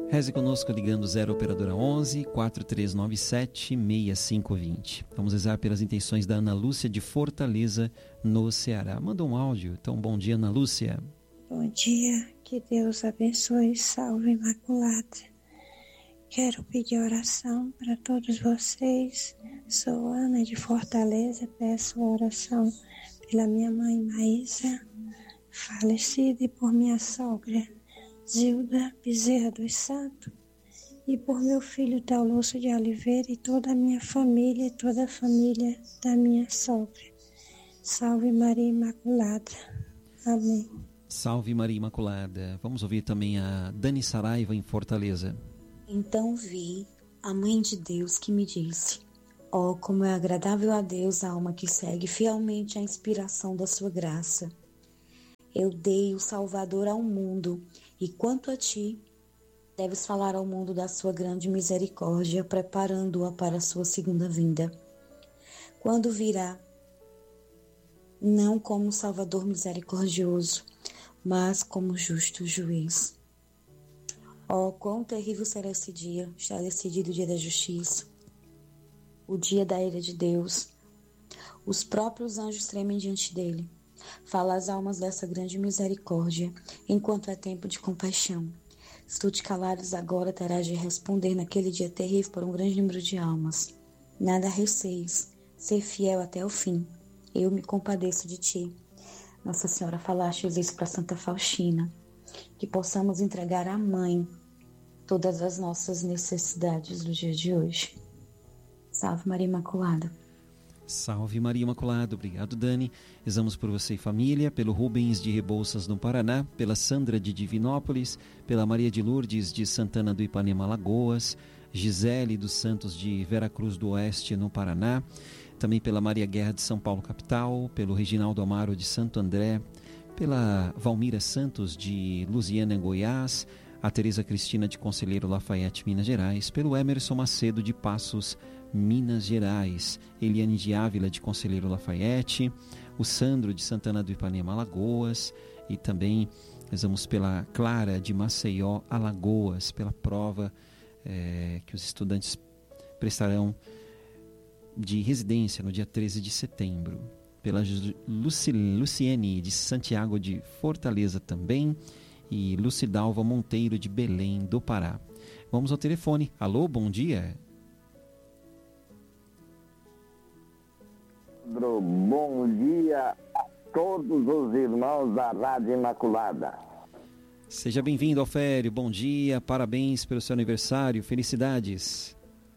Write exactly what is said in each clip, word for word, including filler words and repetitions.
Reze conosco ligando zero operadora onze, quatro três nove sete, seis cinco dois zero. Vamos rezar pelas intenções da Ana Lúcia de Fortaleza, no Ceará. Manda um áudio. Então, bom dia, Ana Lúcia. Bom dia, que Deus abençoe, salve Imaculada. Quero pedir oração para todos vocês. Sou Ana de Fortaleza, peço oração pela minha mãe Maísa, falecida, e por minha sogra Zilda Bezerra dos Santos, e por meu filho Taulúcio de Oliveira e toda a minha família e toda a família da minha sogra. Salve Maria Imaculada. Amém. Salve Maria Imaculada. Vamos ouvir também a Dani Saraiva em Fortaleza. Então vi a Mãe de Deus que me disse: ó, oh, como é agradável a Deus a alma que segue fielmente a inspiração da sua graça. Eu dei o Salvador ao mundo, e quanto a ti, deves falar ao mundo da sua grande misericórdia, preparando-a para a sua segunda vinda. Quando virá, não como Salvador misericordioso, mas como justo juiz. Oh, quão terrível será esse dia, está decidido o dia da justiça, o dia da ira de Deus. Os próprios anjos tremem diante dele. Fala às almas dessa grande misericórdia, enquanto é tempo de compaixão. Se tu te calares agora, terás de responder naquele dia terrível para um grande número de almas. Nada receis, ser fiel até o fim. Eu me compadeço de ti. Nossa Senhora, falaste isso para Santa Faustina, que possamos entregar à Mãe todas as nossas necessidades do dia de hoje. Salve Maria Imaculada. Salve Maria Imaculada. Obrigado, Dani. Rezamos por você e família, pelo Rubens de Rebouças, no Paraná, pela Sandra de Divinópolis, pela Maria de Lourdes de Santana do Ipanema, Alagoas, Gisele dos Santos de Veracruz do Oeste, no Paraná, também pela Maria Guerra de São Paulo, capital, pelo Reginaldo Amaro de Santo André, pela Valmira Santos de Lusiana, Goiás, a Tereza Cristina de Conselheiro Lafayette, Minas Gerais, pelo Emerson Macedo de Passos, Minas Gerais, Eliane de Ávila de Conselheiro Lafayette, o Sandro de Santana do Ipanema, Alagoas, e também rezamos pela Clara de Maceió, Alagoas, pela prova é, que os estudantes prestarão de residência no dia treze de setembro, pela Luci, Luciene de Santiago de Fortaleza também, e Lucidalva Monteiro de Belém do Pará. Vamos ao telefone. Alô, bom dia. Bom dia a todos os irmãos da Rádio Imaculada. Seja bem-vindo, Alfério. Bom dia, parabéns pelo seu aniversário, felicidades.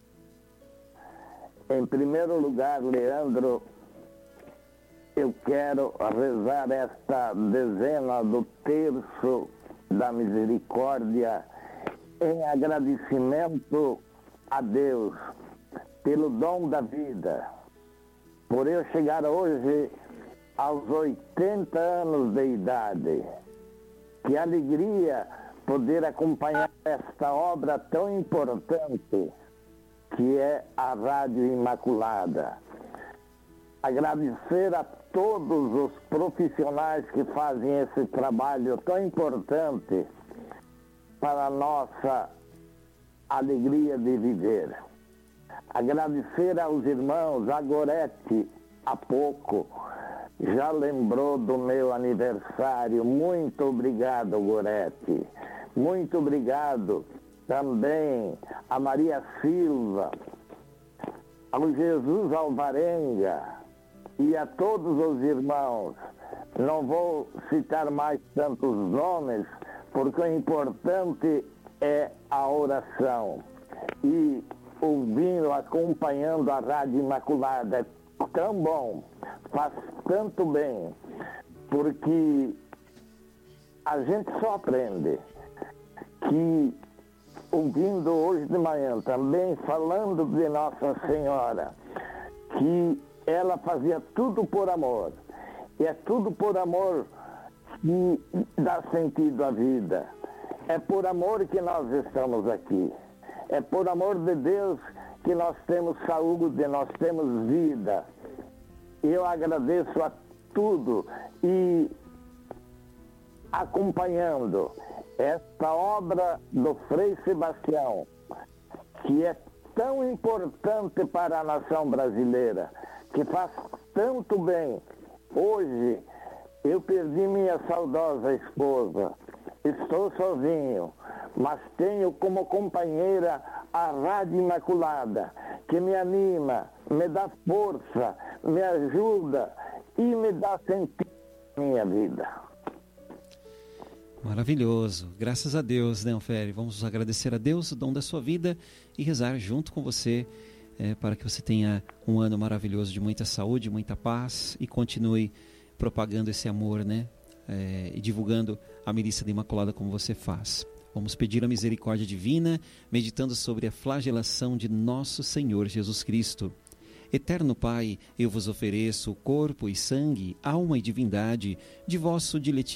Em primeiro lugar, Leandro, eu quero rezar esta dezena do terço da misericórdia em agradecimento a Deus pelo dom da vida, por eu chegar hoje aos oitenta anos de idade. Que alegria poder acompanhar esta obra tão importante que é a Rádio Imaculada. Agradecer a todos os profissionais que fazem esse trabalho tão importante para a nossa alegria de viver. Agradecer aos irmãos. A Gorete, há pouco, já lembrou do meu aniversário. Muito obrigado, Gorete. Muito obrigado também a Maria Silva, ao Jesus Alvarenga e a todos os irmãos. Não vou citar mais tantos nomes, porque o importante é a oração. E ouvindo, acompanhando a Rádio Imaculada é tão bom, faz tanto bem, porque a gente só aprende que, ouvindo hoje de manhã também, falando de Nossa Senhora, que ela fazia tudo por amor, e é tudo por amor que dá sentido à vida. É por amor que nós estamos aqui. É por amor de Deus que nós temos saúde, nós temos vida. Eu agradeço a tudo e acompanhando esta obra do Frei Sebastião, que é tão importante para a nação brasileira, que faz tanto bem. Hoje eu perdi minha saudosa esposa, estou sozinho, mas tenho como companheira a Rádio Imaculada, que me anima, me dá força, me ajuda e me dá sentido na minha vida. Maravilhoso, graças a Deus, né, Oféri? Vamos agradecer a Deus o dom da sua vida e rezar junto com você é, para que você tenha um ano maravilhoso de muita saúde, muita paz e continue propagando esse amor, né? É, e divulgando a milícia da Imaculada como você faz. Vamos pedir a misericórdia divina, meditando sobre a flagelação de nosso Senhor Jesus Cristo. Eterno Pai, eu vos ofereço o corpo e sangue, alma e divindade de vosso diletíssimo